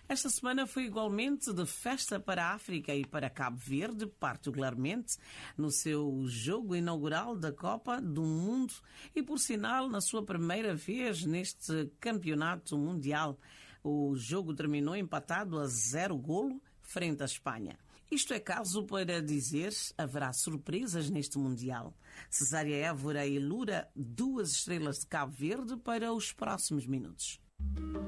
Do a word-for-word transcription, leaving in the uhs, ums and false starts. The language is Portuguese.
Esta semana foi igualmente de festa para a África e para Cabo Verde, particularmente no seu jogo inaugural da Copa do Mundo e, por sinal, na sua primeira vez neste campeonato mundial. O jogo terminou empatado a zero golo frente à Espanha. Isto é caso para dizer, haverá surpresas neste Mundial. Cesária Évora e Lura, duas estrelas de Cabo Verde para os próximos minutos.